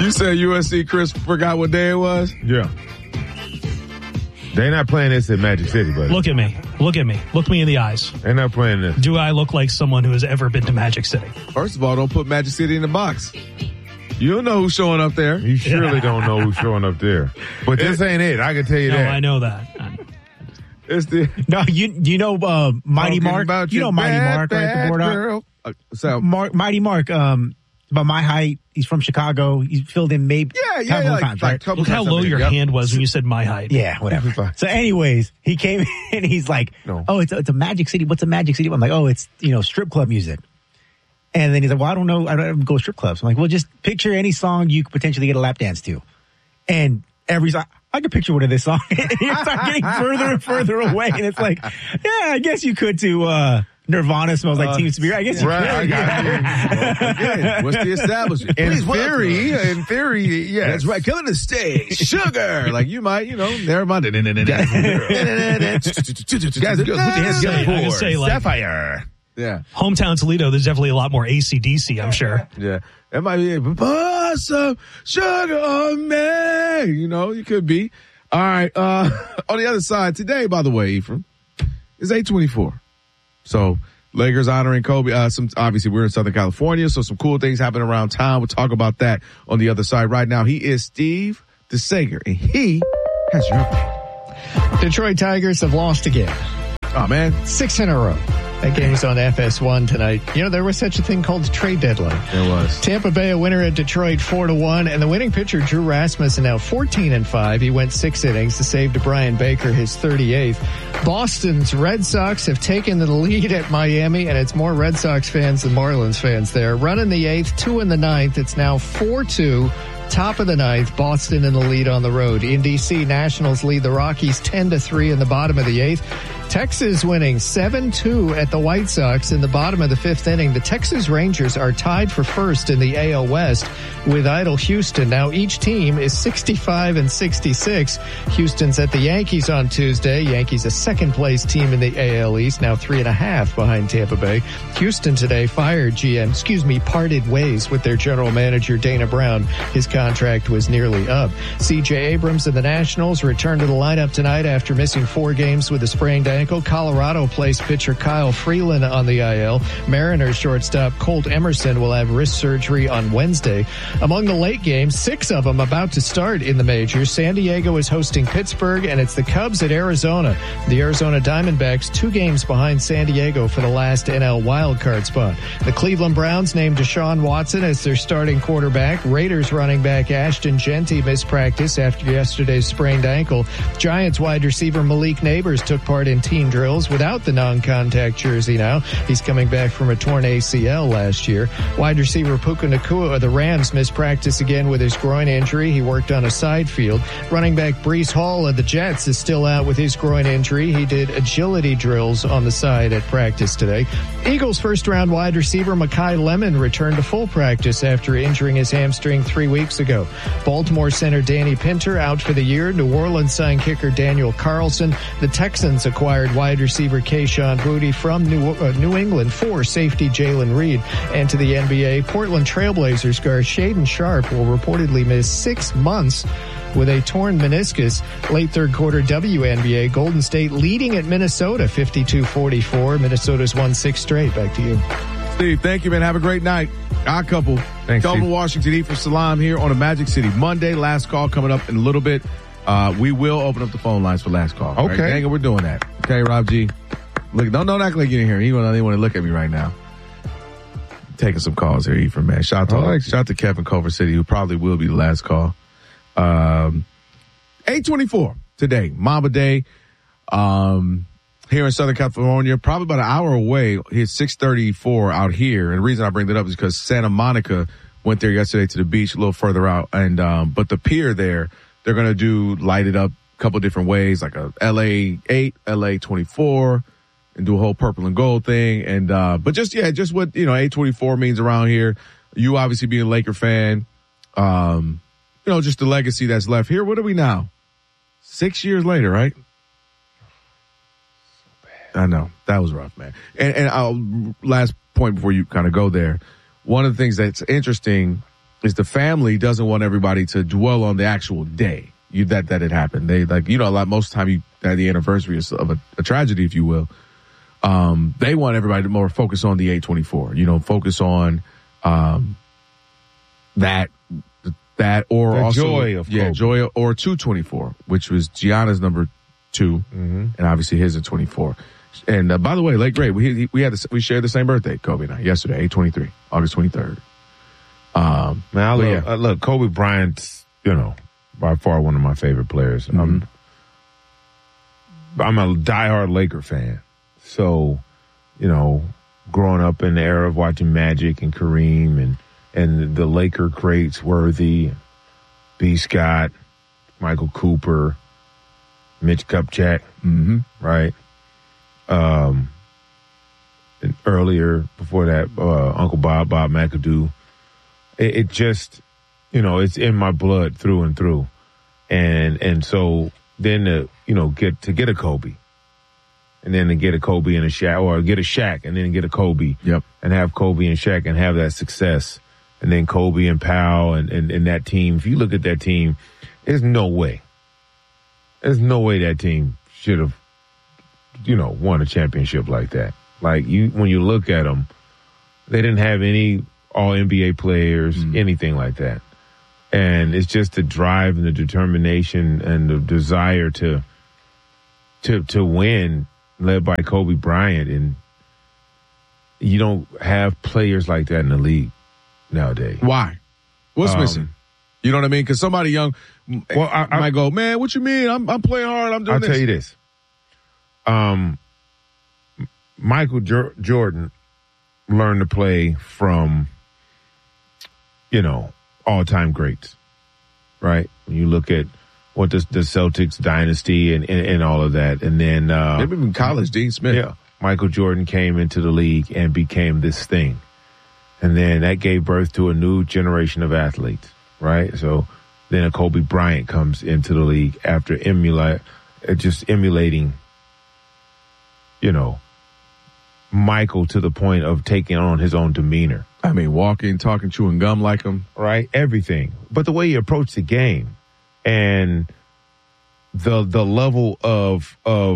You said USC, Chris, forgot what day it was? Yeah. They're not playing this at Magic City, buddy. Look at me. Look at me. Look me in the eyes. They're not playing this. Do I look like someone who has ever been to Magic City? First of all, don't put Magic City in the box. You don't know who's showing up there. You surely don't know who's showing up there. But this ain't it. I can tell you that. No, I know that. It's the No, you know Mighty Mark. You know Mighty Mark, right? The board girl. Mighty Mark. About my height. He's from Chicago. He's filled in maybe a couple of times, right? Look how low your hand was when you said my height. Yeah, whatever. So anyways, he came in and he's like, oh, it's a Magic City. What's a Magic City? I'm like, oh, it's, strip club music. And then he's like, well, I don't know. I don't go to strip clubs. I'm like, well, just picture any song you could potentially get a lap dance to. And every song, I could picture one of this song. You start getting further and further away. And it's like, yeah, I guess you could to, Nirvana Smells Like Teen Spirit. I guess you right, could. What's the establishment? In theory, yes. That's right. Coming to stage, Sugar. Like you might, never mind. Guys, put your hands together for Sapphire. Yeah. Hometown Toledo, there's definitely a lot more AC/DC, I'm sure. Yeah. It might be, put some sugar on me. You could be. All right. On the other side today, by the way, Ephraim, is 8/24. So Lakers honoring Kobe. Obviously, we're in Southern California, so some cool things happening around town. We'll talk about that on the other side. Right now, he is Steve DeSager, and he has your update. Detroit Tigers have lost again. Oh, man. 6 in a row. That game was on FS1 tonight. There was such a thing called the trade deadline. There was. Tampa Bay a winner at Detroit 4-1, and the winning pitcher Drew Rasmussen now 14-5. He went 6 innings to save to Brian Baker his 38th. Boston's Red Sox have taken the lead at Miami, and it's more Red Sox fans than Marlins fans there. Run in the 8th, 2 in the 9th. It's now 4-2. Top of the 9th, Boston in the lead on the road. In D.C., Nationals lead the Rockies 10-3 in the bottom of the 8th. Texas winning 7-2 at the White Sox in the bottom of the 5th inning. The Texas Rangers are tied for first in the AL West with idle Houston. Now each team is 65-66. Houston's at the Yankees on Tuesday. Yankees a second place team in the AL East, now 3.5 behind Tampa Bay. Houston today parted ways with their general manager Dana Brown. His contract was nearly up. C.J. Abrams and the Nationals return to the lineup tonight after missing 4 games with a sprained ankle. Colorado placed pitcher Kyle Freeland on the IL. Mariners shortstop Colt Emerson will have wrist surgery on Wednesday. Among the late games, 6 of them about to start in the majors. San Diego is hosting Pittsburgh, and it's the Cubs at Arizona. The Arizona Diamondbacks 2 games behind San Diego for the last NL wildcard spot. The Cleveland Browns named Deshaun Watson as their starting quarterback. Raiders running back Ashton Genty missed practice after yesterday's sprained ankle. Giants wide receiver Malik Neighbors took part in team drills without the non-contact jersey now. He's coming back from a torn ACL last year. Wide receiver Puka Nacua of the Rams missed practice again with his groin injury. He worked on a side field. Running back Breece Hall of the Jets is still out with his groin injury. He did agility drills on the side at practice today. Eagles first-round wide receiver Mekhi Lemon returned to full practice after injuring his hamstring 3 weeks ago. Baltimore center Danny Pinter out for the year. New Orleans signed kicker Daniel Carlson. The Texans acquired wide receiver Kayshon Boutte from New England for safety Jalen Reed. And to the NBA, Portland Trailblazers guard Shaedon Sharpe will reportedly miss 6 months with a torn meniscus. Late third quarter WNBA, Golden State leading at Minnesota 52-44. Minnesota's won 6 straight. Back to you. Steve, thank you, man. Have a great night. Our couple. Thanks, Kelvin Steve. Washington, Ephraim Salam here on a Magic City Monday. Last call coming up in a little bit. We will open up the phone lines for last call. Okay. Right? Dang it, we're doing that. Okay, Rob G. Look, don't act like you didn't hear me. He didn't want to look at me right now. Taking some calls here, Ephraim, man. Shout out to Kevin Culver City, who probably will be the last call. 8:24 today, Mamba Day. Here in Southern California, probably about an hour away. It's 6:34 out here. And the reason I bring that up is because Santa Monica went there yesterday to the beach a little further out. And, but the pier there, they're going to light it up a couple different ways, like a LA 8, LA 24, and do a whole purple and gold thing. And, but just what, 824 means around here. You obviously being a Laker fan, just the legacy that's left here. What are we now? 6 years later, right? I know that was rough, man. And last point before you kind of go there. One of the things that's interesting is the family doesn't want everybody to dwell on the actual day that it happened. They most of the time you at the anniversary of a tragedy, if you will. They want everybody to more focus on the 824. Focus on that or the also joy of Kobe. joy or 224, which was Gianna's number 2, and obviously his at 24. And by the way, late great. We shared the same birthday, Kobe and I, yesterday, 823, August 23rd. Look, Kobe Bryant's, by far one of my favorite players. I'm a diehard Laker fan. So, growing up in the era of watching Magic and Kareem and the Laker greats, Worthy, B. Scott, Michael Cooper, Mitch Kupchak, right? And earlier, before that, Uncle Bob McAdoo. It just, it's in my blood through and through. And so then to get a Kobe, and then to get a Kobe and a Shaq, or get a Shaq and then get a Kobe, and have Kobe and Shaq and have that success, and then Kobe and Powell and that team. If you look at that team, there's no way that team should have, won a championship like that. Like when you look at them, they didn't have any all NBA players, anything like that. And it's just the drive and the determination and the desire to win, led by Kobe Bryant. And you don't have players like that in the league nowadays. Why? What's missing? You know what I mean? Because somebody young I might go, man, what you mean? I'm playing hard. I'm doing this. I'll tell you this. Michael Jordan learned to play from, all-time greats, right? When you look at what the Celtics dynasty and all of that. And then maybe in college, Dean Smith. Yeah. Michael Jordan came into the league and became this thing. And then that gave birth to a new generation of athletes, right? So then a Kobe Bryant comes into the league after emulating, Michael to the point of taking on his own demeanor. I mean, walking, talking, chewing gum like him. Right? Everything. But the way he approached the game and the level of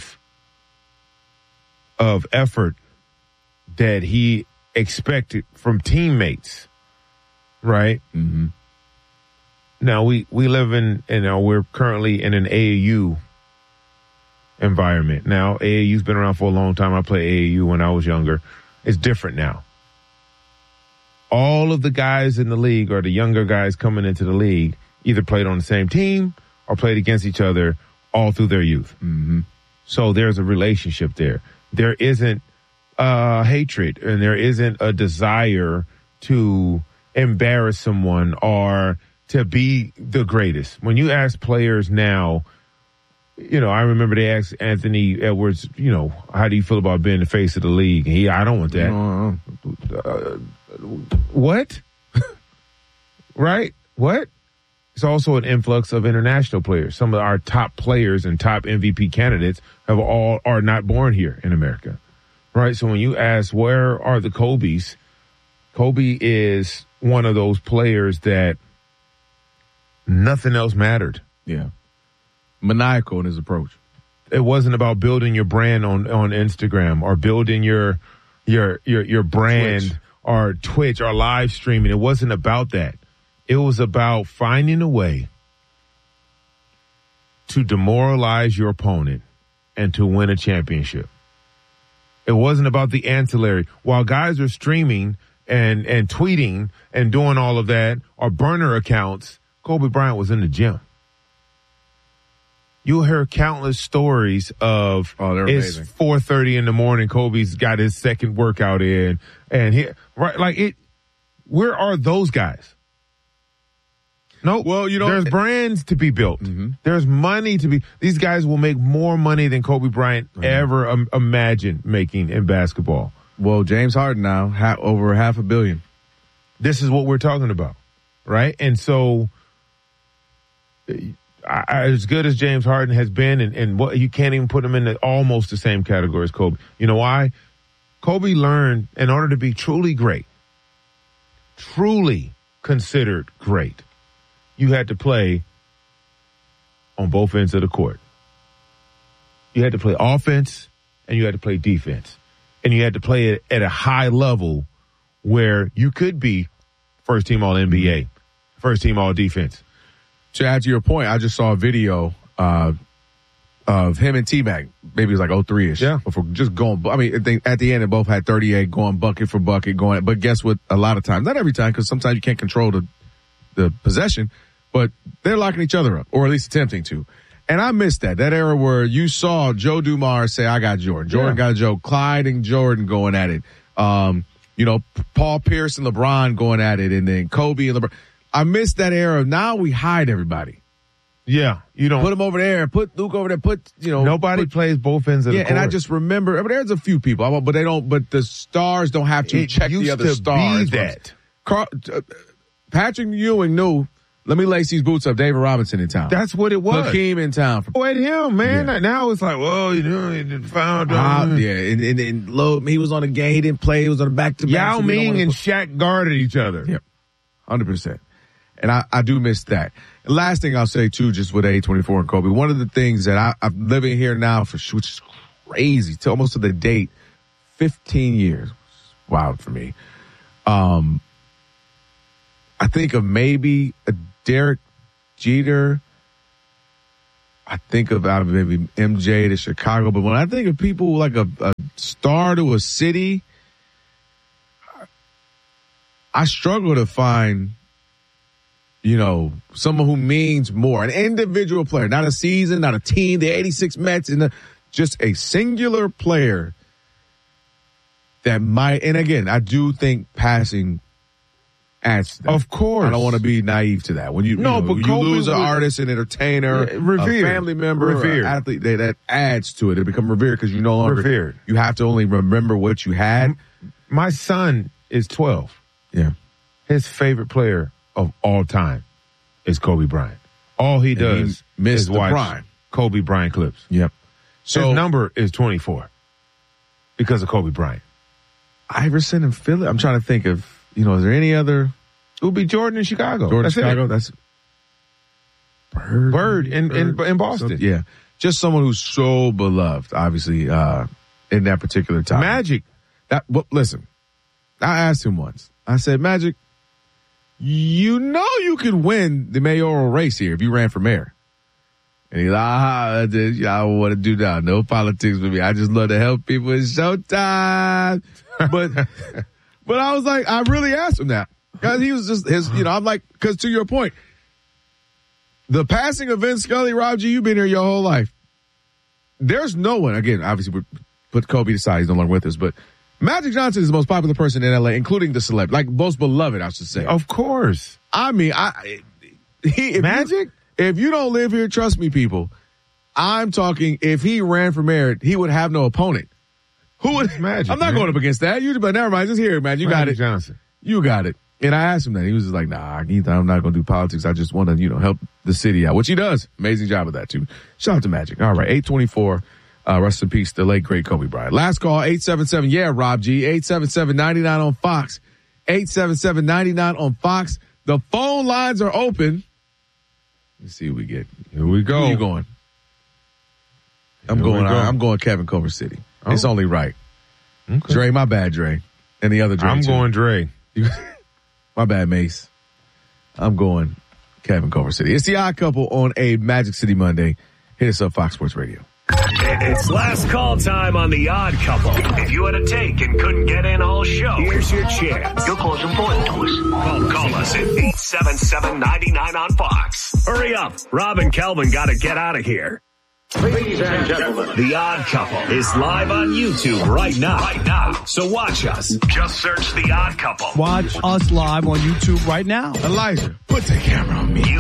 effort that he expected from teammates, right? Mm-hmm. Now we live we're currently in an AAU environment. Now AAU's been around for a long time. I played AAU when I was younger. It's different now. All of the guys in the league, or the younger guys coming into the league, either played on the same team or played against each other all through their youth. Mm-hmm. So there's a relationship there. There isn't hatred, and there isn't a desire to embarrass someone or to be the greatest. When you ask players now, I remember they asked Anthony Edwards, how do you feel about being the face of the league? I don't want that. What? Right? What? It's also an influx of international players. Some of our top players and top MVP candidates are not born here in America. Right? So when you ask, where are the Kobes? Kobe is one of those players that nothing else mattered. Yeah. Maniacal in his approach. It wasn't about building your brand on Instagram or building your brand Twitch. Or Twitch or live streaming. It wasn't about that. It was about finding a way to demoralize your opponent and to win a championship. It wasn't about the ancillary. While guys are streaming and tweeting and doing all of that, or burner accounts, Kobe Bryant was in the gym. You'll hear countless stories of it's 4:30 in the morning. Kobe's got his second workout in, and where are those guys? No, well, there's brands to be built. Mm-hmm. There's money to be. These guys will make more money than Kobe Bryant ever imagined making in basketball. Well, James Harden now over $500 million. This is what we're talking about, right? And so, as good as James Harden has been, and what you can't even put him in almost the same category as Kobe. You know why? Kobe learned, in order to be truly great, truly considered great. You had to play on both ends of the court. You had to play offense and you had to play defense. And you had to play it at a high level where you could be first team all NBA, first team all defense. To add to your point, I just saw a video of him and T-Mac. Maybe it was like 03-ish. Yeah. Before just going, I mean, at the end, they both had 38 going bucket for bucket going. But guess what? A lot of times, not every time, because sometimes you can't control the possession, but they're locking each other up, or at least attempting to. And I missed that era where you saw Joe Dumars say, I got Jordan. Jordan got Joe. Clyde and Jordan going at it. Paul Pierce and LeBron going at it, and then Kobe and LeBron. I missed that era. Now we hide everybody. Yeah, you don't put him over there, put Luke over there, nobody plays both ends of the court. And I just remember, I mean, there's a few people, but they don't. But the stars don't have to check the other stars. Be that. Patrick Ewing knew. Let me lace these boots up. David Robinson in town. That's what it was. Hakeem in town. Wait, him, man. Yeah. Now it's like, well, he found out. Yeah, and low, he was on the game. He didn't play. He was on the back-to-back. Yao Ming and Shaq guarded each other. Yep, 100%. And I do miss that. And last thing I'll say, too, just with A24 and Kobe, one of the things that I'm living here now, which is crazy, almost to the date, 15 years. Wild for me. I think of maybe a Derek Jeter. I think about maybe MJ to Chicago. But when I think of people like a star to a city, I struggle to find, someone who means more. An individual player, not a season, not a team, the 86 Mets, just a singular player that might, and again, I do think passing adds to that. Of course. I don't want to be naive to that. When you lose an artist, an entertainer, a family member, an athlete, that adds to it. It becomes revered because you no longer, revered. You have to only remember what you had. My son is 12. Yeah. His favorite player of all time is Kobe Bryant. All he does is watch Kobe Bryant clips. Yep. So his number is 24 because of Kobe Bryant. Iverson and Philly. I'm trying to think of, is there any other? It would be Jordan in Chicago. That's Chicago. That's Bird in Boston. So, yeah. Just someone who's so beloved, obviously, in that particular time. Magic. Listen, I asked him once. I said, Magic, you could win the mayoral race here if you ran for mayor. And he's like, I don't want to do that. No politics with me. I just love to help people. It's showtime. But I was like, I really asked him that. Because he was just I'm like, because to your point, the passing of Vince Scully, Rob G, you've been here your whole life. There's no one, again, obviously we put Kobe aside, he's no longer with us, but Magic Johnson is the most popular person in LA, including the celeb, like most beloved, I should say. Of course. I mean, Magic? If you don't live here, trust me, people, I'm talking, if he ran for mayor, he would have no opponent. Who would? Magic. I'm not going up against that. But never mind, just here, man. You got it. Johnson. You got it. And I asked him that. He was just like, nah, Ethan, I'm not going to do politics. I just want to, help the city out, which he does. Amazing job of that, too. Shout out to Magic. All right, 824. Rest in peace, the late, great Kobe Bryant. Last call, 877. Yeah, Rob G. 877-99 on Fox. 877-99 on Fox. The phone lines are open. Let's see what we get. Here we go. Who are you going? I'm going Kevin Culver City. Oh. It's only right. Okay. Dre, my bad, Dre. And the other Dre, I'm going Dre. My bad, Mace. I'm going Kevin Culver City. It's the Odd Couple on a Magic City Monday. Hit us up, Fox Sports Radio. It's last call time on the Odd Couple. If you had a take and couldn't get in all show, here's your chance. Your call's important to us. Call us at 877-99 on Fox. Hurry up. Rob and Kelvin got to get out of here. Ladies and gentlemen, The Odd Couple is live on YouTube right now. So watch us. Just search The Odd Couple. Watch us live on YouTube right now. Elijah, put the camera on me.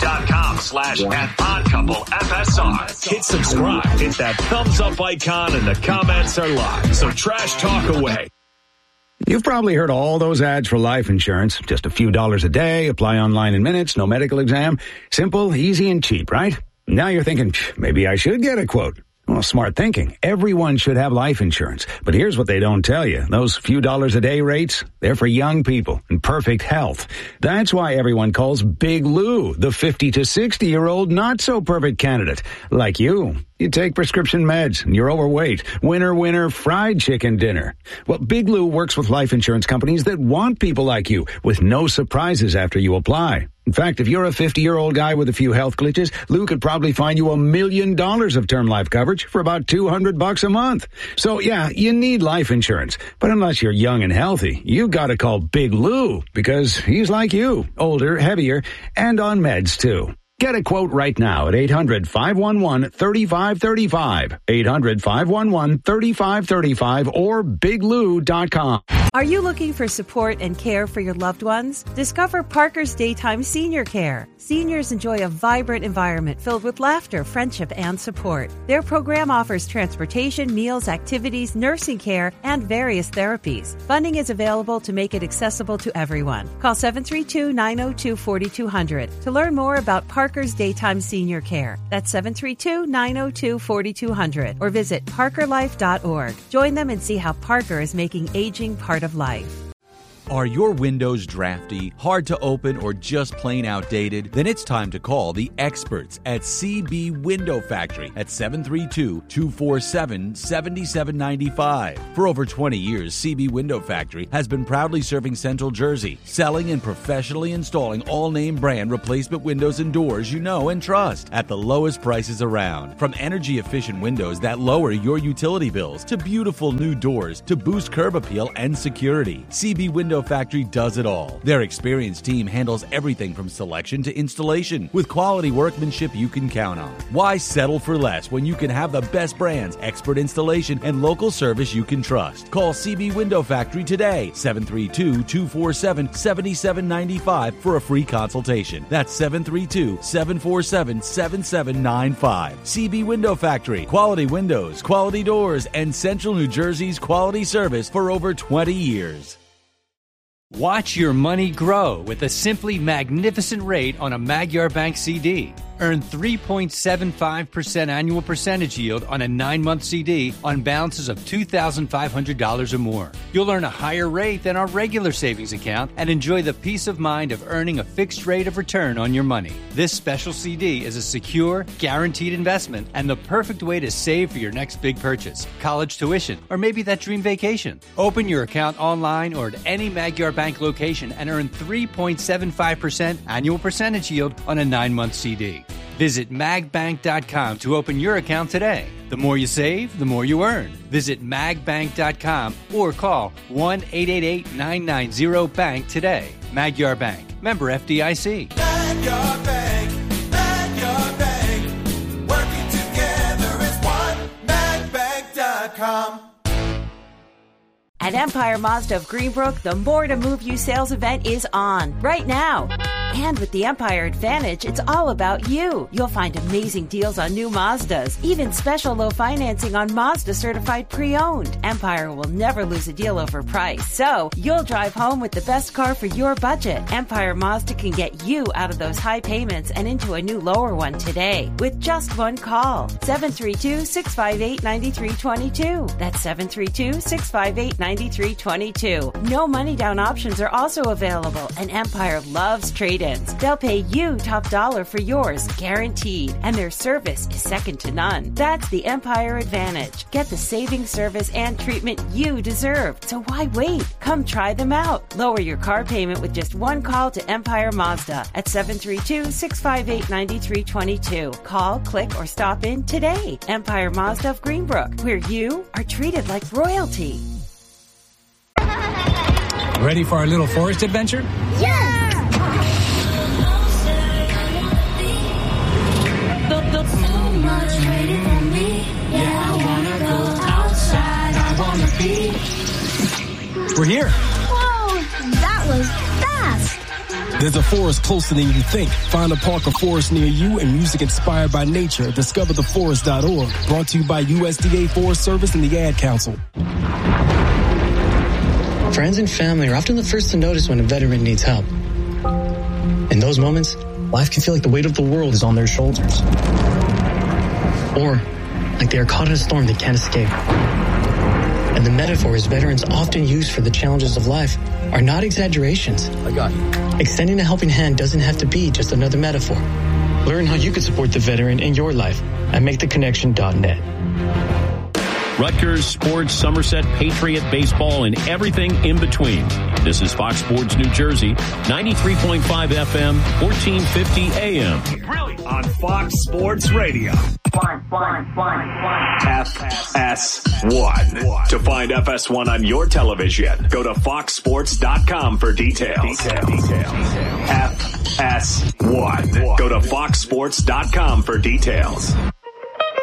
YouTube.com/@oddcouplefsr. Hit subscribe. Hit that thumbs up icon and the comments are live. So trash talk away. You've probably heard all those ads for life insurance. Just a few dollars a day, apply online in minutes, no medical exam. Simple, easy, and cheap, right? Now you're thinking, maybe I should get a quote. Well, smart thinking. Everyone should have life insurance. But here's what they don't tell you. Those few dollars a day rates, they're for young people in perfect health. That's why everyone calls Big Lou the 50 to 60-year-old not-so-perfect candidate. Like you. You take prescription meds and you're overweight. Winner, fried chicken dinner. Well, Big Lou works with life insurance companies that want people like you with no surprises after you apply. In fact, if you're a 50-year-old guy with a few health glitches, Lou could probably find you $1 million of term life coverage for about $200 a month. So yeah, you need life insurance. But unless you're young and healthy, you gotta call Big Lou because he's like you, older, heavier, and on meds too. Get a quote right now at 800-511-3535. 800-511-3535 or biglou.com. Are you looking for support and care for your loved ones? Discover Parker's Daytime Senior Care. Seniors enjoy a vibrant environment filled with laughter, friendship, and support. Their program offers transportation, meals, activities, nursing care, and various therapies. Funding is available to make it accessible to everyone. Call 732-902-4200 to learn more about Parker's Daytime Senior Care. That's 732-902-4200 or visit parkerlife.org. Join them and see how Parker is making aging part of life. Are your windows drafty, hard to open, or just plain outdated? Then it's time to call the experts at CB Window Factory at 732-247-7795. For over 20 years, CB Window Factory has been proudly serving Central Jersey, selling and professionally installing all-name brand replacement windows and doors you know and trust at the lowest prices around. From energy-efficient windows that lower your utility bills to beautiful new doors to boost curb appeal and security, CB Window Factory does it all. Their experienced team handles everything from selection to installation with quality workmanship you can count on. Why settle for less when you can have the best brands, expert installation, and local service you can trust? Call CB Window Factory today, 732-247-7795 for a free consultation. That's 732-747-7795. CB Window Factory. Quality windows, quality doors, and Central New Jersey's quality service for over 20 years. Watch your money grow with a simply magnificent rate on a Magyar Bank CD. Earn 3.75% annual percentage yield on a 9-month CD on balances of $2,500 or more. You'll earn a higher rate than our regular savings account and enjoy the peace of mind of earning a fixed rate of return on your money. This special CD is a secure, guaranteed investment and the perfect way to save for your next big purchase, college tuition, or maybe that dream vacation. Open your account online or at any Magyar Bank location and earn 3.75% annual percentage yield on a 9-month CD. Visit magbank.com to open your account today. The more you save, the more you earn. Visit magbank.com or call 1-888-990-BANK today. Magyar Bank. Member FDIC. Magyar Bank. Magyar Bank. Working together as one. magbank.com. At Empire Mazda of Greenbrook, the More to Move You sales event is on right now. And with the Empire Advantage, it's all about you. You'll find amazing deals on new Mazdas, even special low financing on Mazda certified pre-owned. Empire will never lose a deal over price, so you'll drive home with the best car for your budget. Empire Mazda can get you out of those high payments and into a new lower one today with just one call. 732-658-9322. That's 732-658-9322. No money down options are also available, and Empire loves trade-ins. They'll pay you top dollar for yours, guaranteed, and their service is second to none. That's the Empire Advantage. Get the saving service and treatment you deserve. So why wait? Come try them out. Lower your car payment with just one call to Empire Mazda at 732-658-9322. Call, click, or stop in today. Empire Mazda of Greenbrook, where you are treated like royalty. Ready for our little forest adventure? Yeah! So much waiting for me. Yeah, I wanna go outside. I wanna be. We're here. Whoa, that was fast. There's a forest closer than you think. Find a park or forest near you and music inspired by nature. DiscoverTheForest.org. Brought to you by USDA Forest Service and the Ad Council. Friends and family are often the first to notice when a veteran needs help. In those moments, life can feel like the weight of the world is on their shoulders. Or like they are caught in a storm they can't escape. And the metaphors veterans often use for the challenges of life are not exaggerations. I got you. Extending a helping hand doesn't have to be just another metaphor. Learn how you can support the veteran in your life at MakeTheConnection.net. Rutgers, sports, Somerset, Patriot, baseball, and everything in between. This is Fox Sports New Jersey, 93.5 FM, 1450 AM. On Fox Sports Radio. FS1. To find FS1 on your television, go to foxsports.com for details. FS1. Go to foxsports.com for details.